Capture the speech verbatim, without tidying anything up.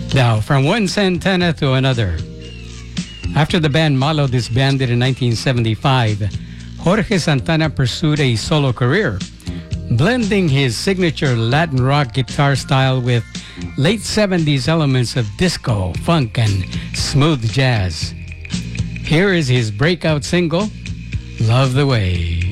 Now, from one Santana to another. After the band Malo disbanded in nineteen seventy-five, Jorge Santana pursued a solo career, blending his signature Latin rock guitar style with late seventies elements of disco, funk, and smooth jazz. Here is his breakout single, Love the Way.